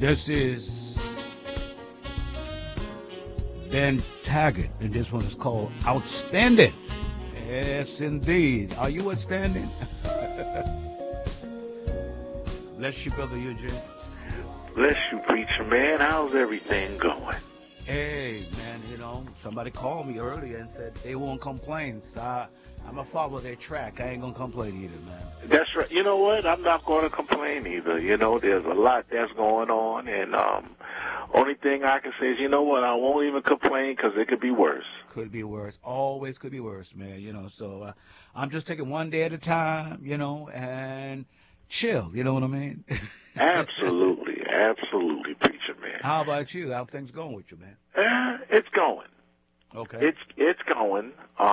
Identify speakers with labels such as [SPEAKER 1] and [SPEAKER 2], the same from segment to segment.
[SPEAKER 1] This is Ben Taggart, and this one is called Outstanding. Yes, indeed. Are you outstanding? Bless you, Brother Eugene.
[SPEAKER 2] Bless you, preacher man. How's everything going?
[SPEAKER 1] Hey, man, somebody called me earlier and said they won't complain. So I'm going to follow their track. I ain't going to complain either, man.
[SPEAKER 2] That's right. You know what? I'm not going to complain either. There's a lot that's going on, and only thing I can say is, I won't even complain because it could be worse.
[SPEAKER 1] Could be worse. Always could be worse, man, So I'm just taking one day at a time, and chill, you know what I mean?
[SPEAKER 2] Absolutely, preacher man.
[SPEAKER 1] How about you? How things going with you, man?
[SPEAKER 2] It's going.
[SPEAKER 1] Okay.
[SPEAKER 2] It's going.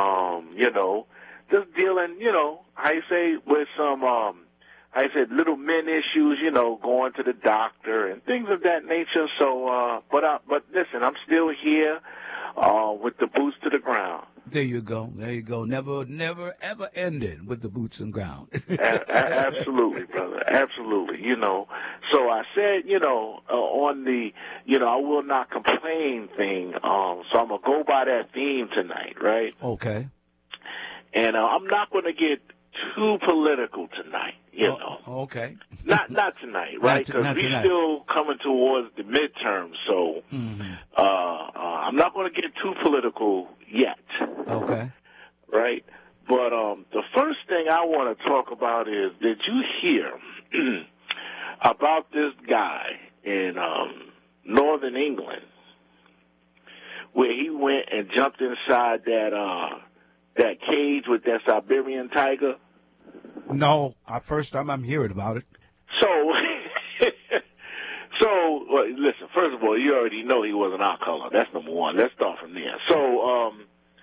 [SPEAKER 2] Just dealing, I say with some, little men issues, going to the doctor and things of that nature. So, but listen, I'm still here, with the boots to the ground.
[SPEAKER 1] There you go. Never, ever ending with the boots on ground.
[SPEAKER 2] Absolutely, brother. Absolutely. So I said, on the, I will not complain thing. So I'm going to go by that theme tonight, right?
[SPEAKER 1] Okay.
[SPEAKER 2] And I'm not going to get too political tonight,
[SPEAKER 1] Okay.
[SPEAKER 2] Not tonight, right? Because we're still coming towards the midterm, so I'm not going to get too political yet.
[SPEAKER 1] Okay.
[SPEAKER 2] Right? But the first thing I want to talk about is, did you hear about this guy in northern England where he went and jumped inside that cage with that Siberian tiger?
[SPEAKER 1] No, first time I'm hearing about it.
[SPEAKER 2] Well, listen, first of all, you already know he wasn't our color. That's number one. Let's start from there. So,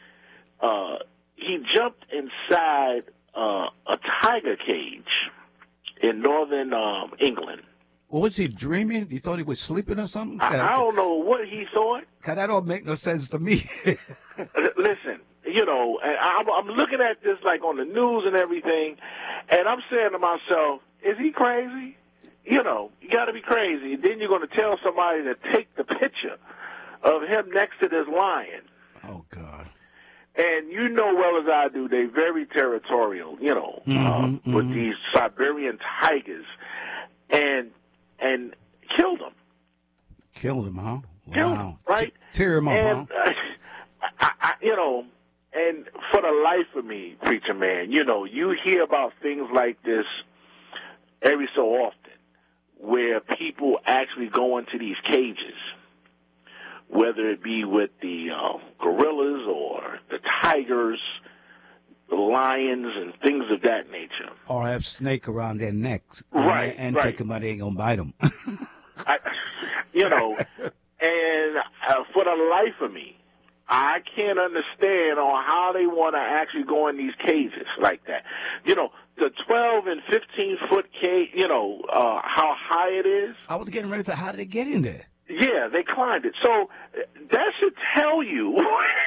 [SPEAKER 2] he jumped inside a tiger cage in northern England.
[SPEAKER 1] Well, was he dreaming? He thought he was sleeping or something?
[SPEAKER 2] I don't know what he thought.
[SPEAKER 1] That don't make no sense to me.
[SPEAKER 2] Listen, I'm looking at this like on the news and everything, and I'm saying to myself, is he crazy? You got to be crazy. Then you're going to tell somebody to take the picture of him next to this lion.
[SPEAKER 1] Oh, God.
[SPEAKER 2] And you know well as I do, they're very territorial, with these Siberian tigers, and killed him.
[SPEAKER 1] Killed him, huh? Wow.
[SPEAKER 2] Killed him, right?
[SPEAKER 1] Tear him up,
[SPEAKER 2] huh? And for the life of me, preacher man, you hear about things like this every so often, where people actually go into these cages, whether it be with the gorillas or the tigers, the lions, and things of that nature.
[SPEAKER 1] Or have snake around their necks.
[SPEAKER 2] Right,
[SPEAKER 1] and
[SPEAKER 2] right.
[SPEAKER 1] take them out, they ain't going to bite them.
[SPEAKER 2] And for the life of me, I can't understand on how they want to actually go in these cages like that. The 12 and 15-foot cage, how high it is.
[SPEAKER 1] I was getting ready to say, how did they get in there?
[SPEAKER 2] Yeah, they climbed it. So that should tell you.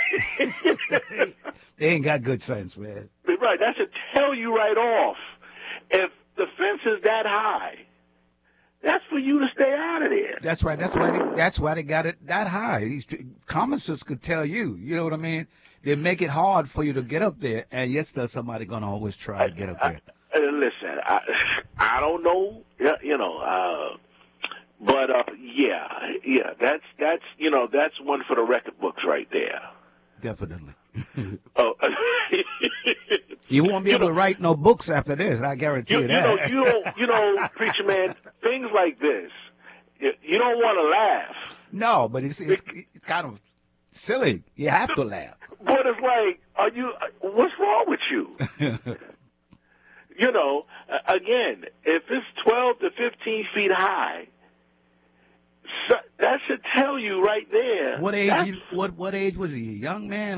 [SPEAKER 1] They ain't got good sense, man.
[SPEAKER 2] Right, that should tell you right off. If the fence is that high, that's for you to stay out of there.
[SPEAKER 1] That's right. That's why they got it that high. Common sense could tell you. You know what I mean? They make it hard for you to get up there, and yes, there's somebody gonna always try to get up there.
[SPEAKER 2] Listen, I don't know, but yeah, that's one for the record books right there.
[SPEAKER 1] Definitely.
[SPEAKER 2] Oh.
[SPEAKER 1] You won't be able to write no books after this. I guarantee you that.
[SPEAKER 2] Preacher man, things like this, you don't want to laugh.
[SPEAKER 1] No, but it's kind of silly. You have to laugh.
[SPEAKER 2] But it's like, what's wrong with you? Again, if it's 12 to 15 feet high, that should tell you right there.
[SPEAKER 1] What age? What age was he? A young man?